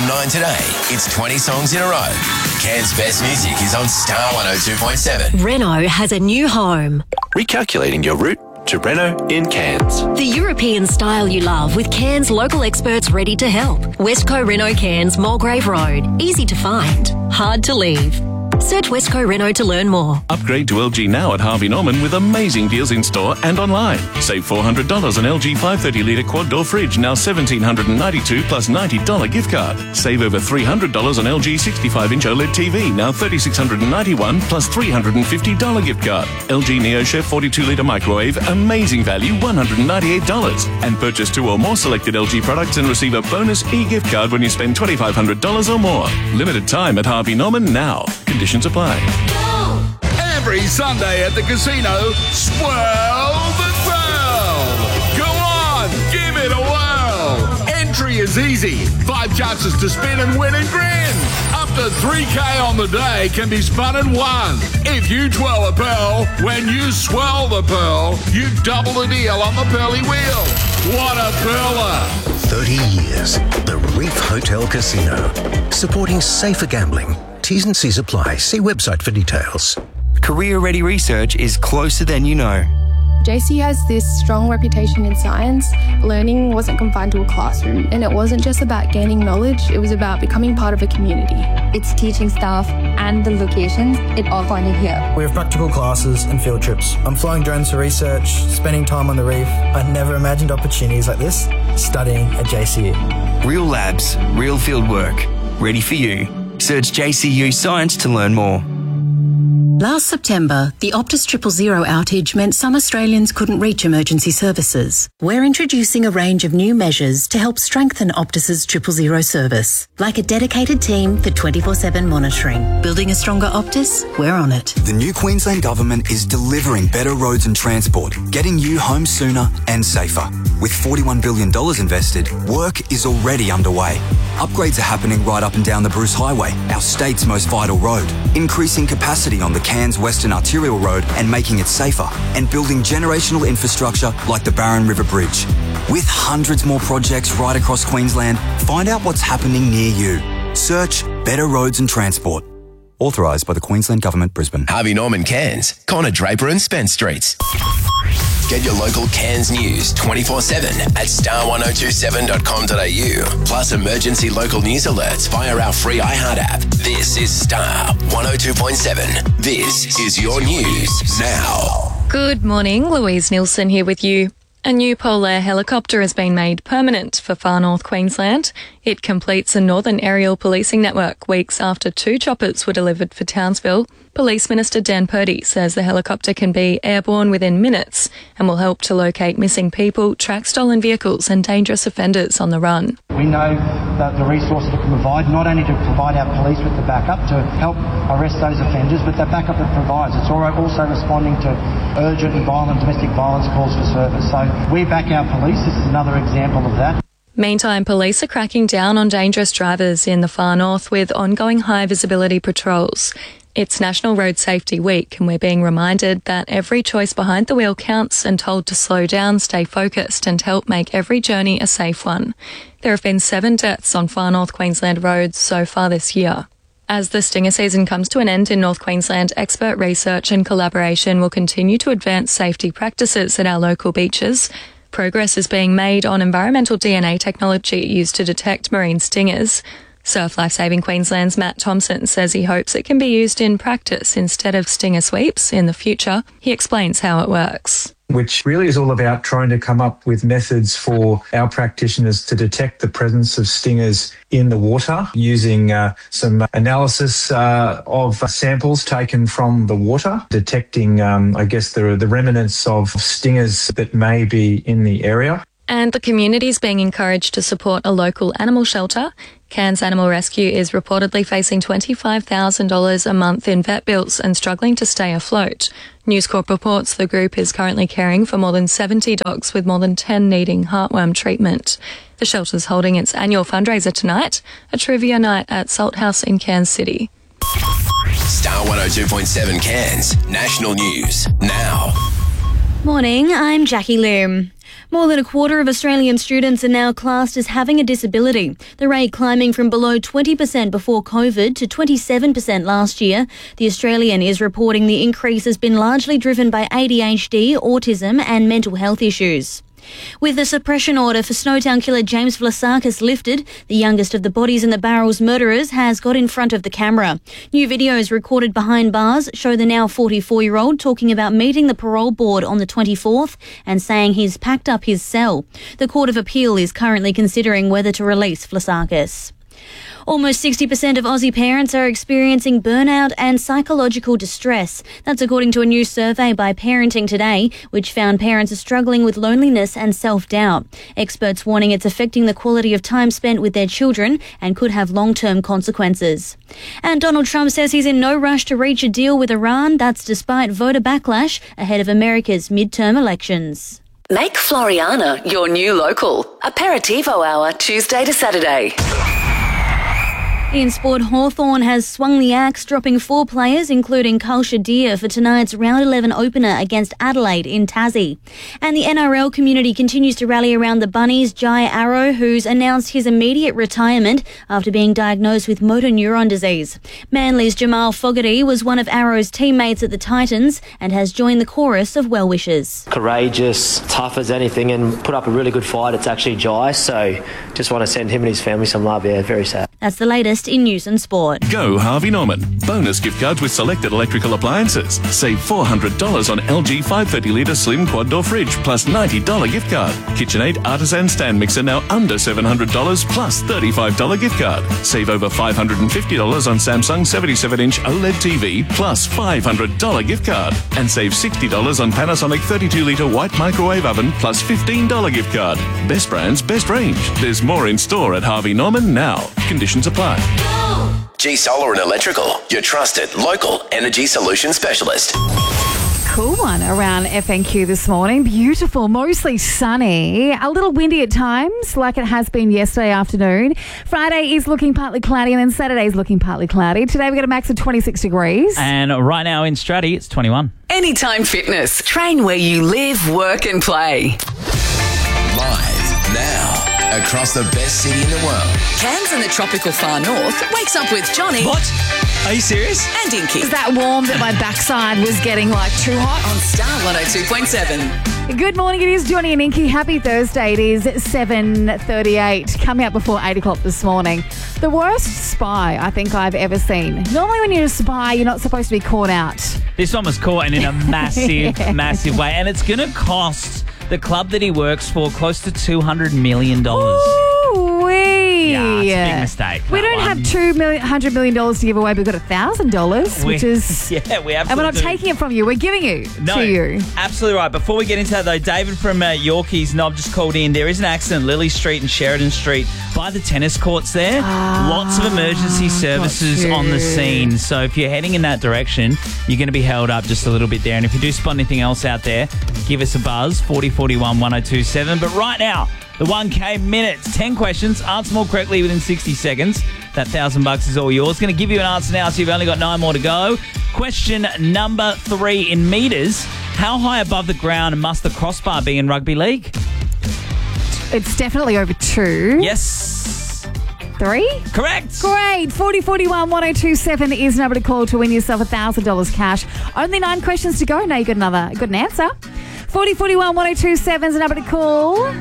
From 9 today, it's 20 songs in a row. Cairns' best music is on Star 102.7. Renault has a new home. Recalculating your route to Renault in Cairns. The European style you love with Cairns local experts ready to help. Westco Renault Cairns, Mulgrave Road. Easy to find, hard to leave. Search Westco Renault to learn more. Upgrade to LG now at Harvey Norman with amazing deals in store and online. Save $400 on LG 530-litre quad-door fridge, now $1,792 plus $90 gift card. Save over $300 on LG 65-inch OLED TV, now $3,691 plus $350 gift card. LG NeoChef 42-litre microwave, amazing value, $198. And purchase 2 or more selected LG products and receive a bonus e-gift card when you spend $2,500 or more. Limited time at Harvey Norman now. Conditions apply. Every Sunday at the casino, swirl the twirl. Go on, give it a whirl. Entry is easy. 5 chances to spin and win and grin. Up to $3,000 on the day can be spun and won. If you twirl a pearl, when you swirl the pearl, you double the deal on the pearly wheel. What a pearler. 30 years. The Reef Hotel Casino. Supporting safer gambling. T's and C's apply. See website for details. Career-ready research is closer than you know. JC has this strong reputation in science. Learning wasn't confined to a classroom, and it wasn't just about gaining knowledge, it was about becoming part of a community. Its teaching staff and the locations, it all pointed here. We have practical classes and field trips. I'm flying drones for research, spending time on the reef. I never imagined opportunities like this studying at JCU. Real labs, real field work, ready for you. Search JCU Science to learn more. Last September, the Optus 000 outage meant some Australians couldn't reach emergency services. We're introducing a range of new measures to help strengthen Optus's 000 service, like a dedicated team for 24/7 monitoring. Building a stronger Optus? We're on it. The new Queensland Government is delivering better roads and transport, getting you home sooner and safer. With $41 billion invested, work is already underway. Upgrades are happening right up and down the Bruce Highway, our state's most vital road, increasing capacity on the Cairns Western Arterial Road and making it safer, and building generational infrastructure like the Barron River Bridge. With hundreds more projects right across Queensland, find out what's happening near you. Search Better Roads and Transport. Authorised by the Queensland Government, Brisbane. Harvey Norman Cairns, Connor Draper and Spence Streets. Get your local Cairns news 24/7 at star1027.com.au. Plus emergency local news alerts via our free iHeart app. This is Star 102.7. This is your news now. Good morning, Louise Nielsen here with you. A new Polair helicopter has been made permanent for Far North Queensland. It completes a northern aerial policing network weeks after 2 choppers were delivered for Townsville. Police Minister Dan Purdy says the helicopter can be airborne within minutes and will help to locate missing people, track stolen vehicles and dangerous offenders on the run. We know that the resources it can provide, not only to provide our police with the backup to help arrest those offenders, but the backup it provides. It's also responding to urgent and violent domestic violence calls for service. So we back our police. This is another example of that. Meantime, police are cracking down on dangerous drivers in the Far North with ongoing high visibility patrols. It's National Road Safety Week and we're being reminded that every choice behind the wheel counts and told to slow down, stay focused and help make every journey a safe one. There have been 7 deaths on Far North Queensland roads so far this year. As the stinger season comes to an end in North Queensland, expert research and collaboration will continue to advance safety practices at our local beaches. Progress is being made on environmental DNA technology used to detect marine stingers. Surf Lifesaving Queensland's Matt Thompson says he hopes it can be used in practice instead of stinger sweeps in the future. He explains how it works. Which really is all about trying to come up with methods for our practitioners to detect the presence of stingers in the water using some analysis of samples taken from the water, detecting, the remnants of stingers that may be in the area. And the community is being encouraged to support a local animal shelter. Cairns Animal Rescue is reportedly facing $25,000 a month in vet bills and struggling to stay afloat. News Corp reports the group is currently caring for more than 70 dogs with more than 10 needing heartworm treatment. The shelter's holding its annual fundraiser tonight, a trivia night at Salt House in Cairns City. Star 102.7 Cairns, national news now. Morning, I'm Jackie Loom. More than a quarter of Australian students are now classed as having a disability, the rate climbing from below 20% before COVID to 27% last year. The Australian is reporting the increase has been largely driven by ADHD, autism and mental health issues. With the suppression order for Snowtown killer James Vlasakis lifted, the youngest of the Bodies in the Barrels murderers has got in front of the camera. New videos recorded behind bars show the now 44-year-old talking about meeting the parole board on the 24th and saying he's packed up his cell. The Court of Appeal is currently considering whether to release Vlasakis. Almost 60% of Aussie parents are experiencing burnout and psychological distress. That's according to a new survey by Parenting Today, which found parents are struggling with loneliness and self-doubt. Experts warning it's affecting the quality of time spent with their children and could have long-term consequences. And Donald Trump says he's in no rush to reach a deal with Iran. That's despite voter backlash ahead of America's midterm elections. Make Floriana your new local. Aperitivo hour, Tuesday to Saturday. In sport, Hawthorn has swung the axe, dropping 4 players, including Carl Shadir, for tonight's Round 11 opener against Adelaide in Tassie. And the NRL community continues to rally around the Bunnies' Jai Arrow, who's announced his immediate retirement after being diagnosed with motor neuron disease. Manly's Jamal Fogarty was one of Arrow's teammates at the Titans and has joined the chorus of well wishes. Courageous, tough as anything, and put up a really good fight. It's actually Jai, so just want to send him and his family some love. Yeah, very sad. That's the latest in news and sport. Go Harvey Norman. Bonus gift cards with selected electrical appliances. Save $400 on LG 530-litre slim quad door fridge plus $90 gift card. KitchenAid artisan stand mixer now under $700 plus $35 gift card. Save over $550 on Samsung 77-inch OLED TV plus $500 gift card. And save $60 on Panasonic 32-litre white microwave oven plus $15 gift card. Best brands, best range. There's more in store at Harvey Norman now. Conditions apply. G Solar and Electrical, your trusted local energy solution specialist. Cool one around FNQ this morning. Beautiful, mostly sunny. A little windy at times, like it has been yesterday afternoon. Friday is looking partly cloudy, and then Saturday is looking partly cloudy. Today we've got a max of 26 degrees. And right now in Stratty, it's 21. Anytime Fitness. Train where you live, work and play. Live now. Across the best city in the world. Cairns in the tropical far north wakes up with Johnny. What? Are you serious? And Inky. Is that warm that my backside was getting like too hot? On Star 102.7. Good morning, it is Johnny and Inky. Happy Thursday. It is 7:38. Coming up before 8 o'clock this morning. The worst spy I think I've ever seen. Normally when you're a spy, you're not supposed to be caught out. This one was caught and in a massive, massive way. And it's going to cost the club that he works for close to $200 million. Ooh-wee. Yeah, it's a big mistake. We don't have $100 million to give away. We've got $1,000, which is... Yeah, we absolutely And we're not taking it from you. We're giving it to you. Absolutely right. Before we get into that, though, David from Yorkie's Knob just called in. There is an accident, Lily Street and Sheridan Street, by the tennis courts there. Lots of emergency services on the scene. So if you're heading in that direction, you're going to be held up just a little bit there. And if you do spot anything else out there, give us a buzz, 4041 1027. But right now, the 1K minutes, 10 questions, answer more correctly within 60 seconds. That $1,000 is all yours. Going to give you an answer now, so you've only got 9 more to go. Question number 3 in metres. How high above the ground must the crossbar be in rugby league? It's definitely over 2. Yes. 3? Correct. Great. 4041 1027 is the number to call to win yourself $1,000 cash. Only 9 questions to go. Now you've got an answer. 4041 1027 is the number to call.